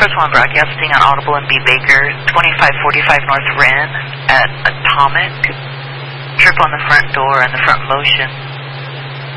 First one broadcasting on Audible and B. Baker, 2545 North Ren at Atomic. Trip on the front door and the front motion.